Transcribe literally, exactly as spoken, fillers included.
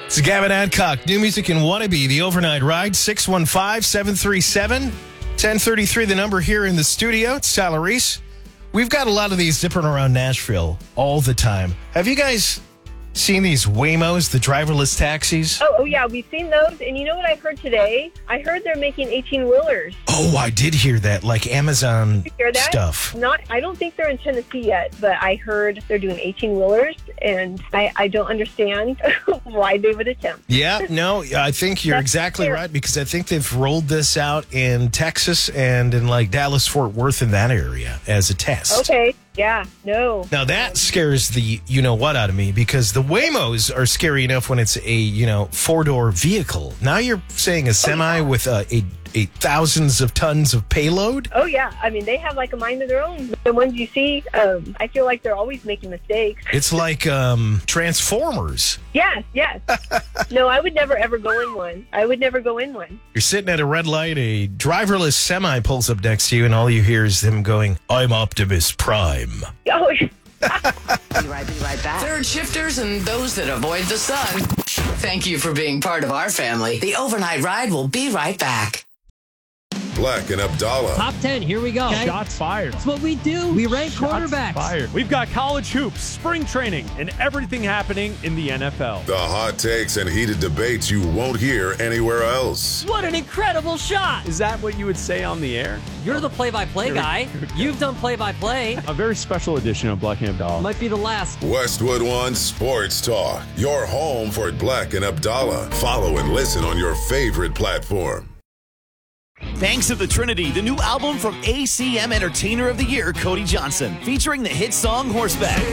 It's Gavin Adcock, New Music and Wannabe, the overnight ride, six one five, seven three seven, one zero three three, the number here in the studio. It's Tyler Reese. We've got a lot of these zipping around Nashville all the time. Have you guys seen these Waymos, the driverless taxis? Oh, oh, yeah, we've seen those. And you know what I heard today? I heard they're making eighteen-wheelers. Oh, I did hear that, like Amazon Did you hear that? stuff. Not, I don't think they're in Tennessee yet, but I heard they're doing eighteen-wheelers, and I, I don't understand why they would attempt. Yeah, no, I think you're That's exactly fair. right, because I think they've rolled this out in Texas and in like Dallas, Fort Worth, in that area as a test. Okay, yeah, no. Now that scares the you know what out of me, because the Waymos are scary enough when it's a you know four door vehicle. Now you're saying a semi with a, a, a thousands of tons of payload. Oh, yeah. I mean, they have like a mind of their own. The ones you see, um, I feel like they're always making mistakes. It's like um, Transformers. Yes, yes. No, I would never, ever go in one. I would never go in one. You're sitting at a red light, a driverless semi pulls up next to you, and all you hear is them going, "I'm Optimus Prime." Oh, Be right, be right back. Third shifters and those that avoid the sun. Thank you for being part of our family. The overnight ride will be right back. Black and Abdallah. Top ten, here we go. Shots fired. That's what we do. We rank Shots quarterbacks. fired. We've got college hoops, spring training, and everything happening in the N F L. The hot takes and heated debates you won't hear anywhere else. What an incredible shot. Is that what you would say on the air? You're the play-by-play Here we- guy. here we go. You've done play-by-play. A very special edition of Black and Abdallah. Might be the last. Westwood One Sports Talk. Your home for Black and Abdallah. Follow and listen on your favorite platform. Thanks of the Trinity, the new album from A C M Entertainer of the Year, Cody Johnson, featuring the hit song Horseback.